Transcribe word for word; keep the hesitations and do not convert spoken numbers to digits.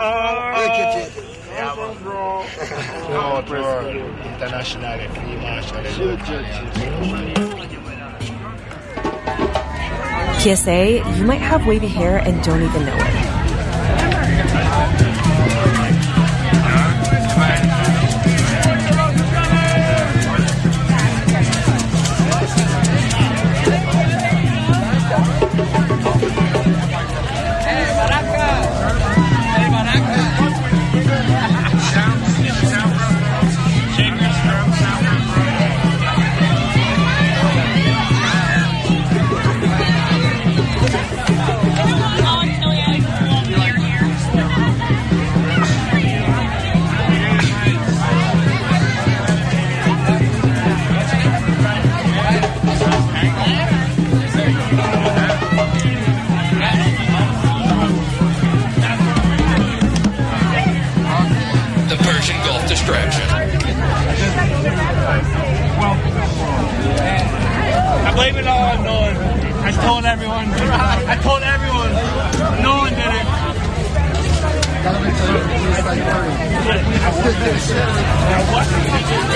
Yeah, bro. No, bro. International free marshal. P S A, you might have wavy hair and don't even know it. Distraction. I blame it all on Nolan. I told everyone. I told everyone. Nolan did it.